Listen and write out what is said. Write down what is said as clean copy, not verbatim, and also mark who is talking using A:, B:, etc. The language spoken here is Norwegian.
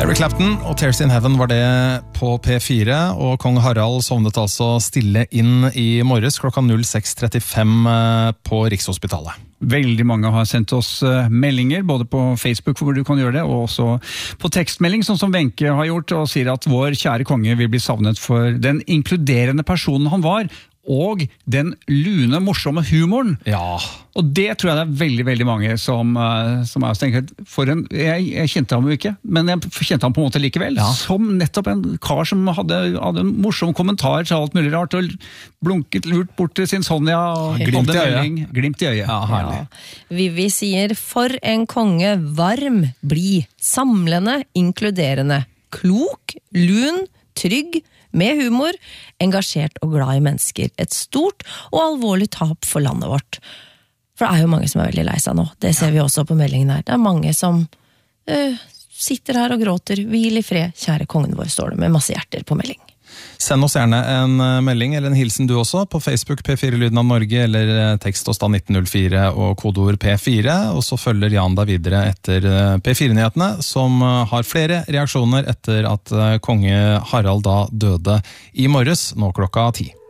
A: Eric Clapton og Tears in Heaven var det på P4, og kong Harald sovnet altså stille inn i morges klokka 06:35 på Rikshospitalet.
B: Veldig mange har sendt oss meldinger, både på Facebook hvor du kan gjøre det, og også på tekstmelding, sånn som Wenche har gjort, og sier at vår kjære konge vil bli savnet for den inkluderende personen han var, og den lune, morsomme humoren.
A: Ja.
B: Og det tror jeg det er veldig, veldig mange som er tenkt, jeg kjente ham jo ikke, men jeg kjente ham på en måte likevel, som nettopp en kar som hadde en morsom kommentar til alt mulig rart, og blunket lurt bort til sin Sonja, og
A: glimt i øyet.
B: Glimt i øyet.
A: Ja, herlig.
C: Vivi sier, for en konge, varm, blid, samlende, inkluderende, klok, lun, trygg, med humor, engasjert og glad i mennesker. Et stort og alvorlig tap for landet vårt. For det er jo mange som er veldig lei seg nå. Det ser vi også på meldingen her. Det er mange som sitter her og gråter. Hvil i fred, kjære kongen vår, står det med masse hjerter på melding.
A: Send oss gjerne en melding eller en hilsen du også på Facebook P4 Lyden av Norge, eller tekst oss da 1904 og kodeord P4, og så følger Jan da videre etter P4-nyhetene, som har flere reaksjoner etter at konge Harald da døde i morges, nå klokka 10.